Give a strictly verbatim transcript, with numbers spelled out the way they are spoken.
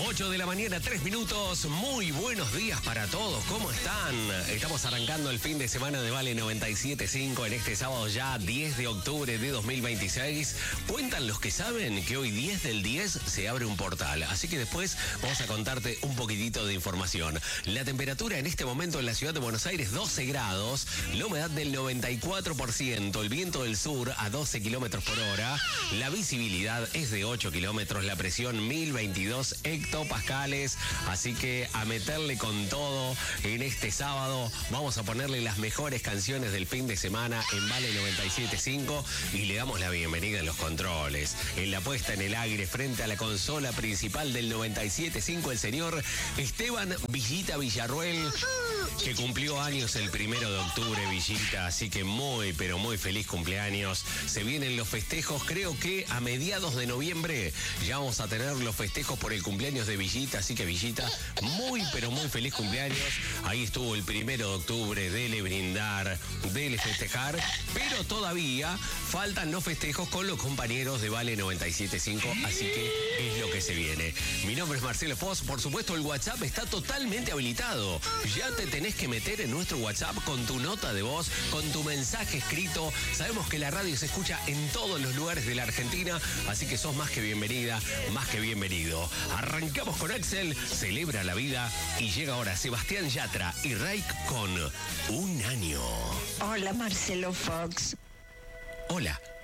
ocho de la mañana, tres minutos. Muy buenos días para todos. ¿Cómo están? Estamos arrancando el fin de semana de Vale noventa y siete punto cinco en este sábado ya diez de octubre de dos mil veintiséis. Cuentan los que saben que hoy diez del diez se abre un portal. Así que después vamos a contarte un poquitito de información. La temperatura en este momento en la ciudad de Buenos Aires, doce grados. La humedad del noventa y cuatro por ciento. El viento del sur a doce kilómetros por hora. La visibilidad es de ocho kilómetros. La presión mil veintidós hectopascales. Así que a meterle con todo en este sábado. Vamos a ponerle las mejores canciones del fin de semana en Vale noventa y siete punto cinco y le damos la bienvenida en los controles. En la puesta en el aire frente a la consola principal del noventa y siete punto cinco, el señor Esteban Villita Villarruel, que cumplió años el primero de octubre, Villita, así que muy, pero muy feliz cumpleaños. Se vienen los festejos, creo que a mediados de noviembre ya vamos a tener los festejos por el cumpleaños de Villita, así que Villita, muy, pero muy feliz cumpleaños. Ahí estuvo el primero de octubre, dele brindar, dele festejar, pero todavía faltan los festejos con los compañeros de Vale noventa y siete punto cinco, así que es lo que se viene. Mi nombre es Marcelo Foz, por supuesto el WhatsApp está totalmente habilitado. Ya te tenés que meter en nuestro WhatsApp con tu nota de voz, con tu mensaje escrito. Sabemos que la radio se escucha en todos los lugares de la Argentina, así que sos más que bienvenida, más que bienvenido. Arrancamos con Axel, celebra la vida, y llega ahora Sebastián Yatra y Raik con Un Año. Hola, Marcelo Fox. Hola.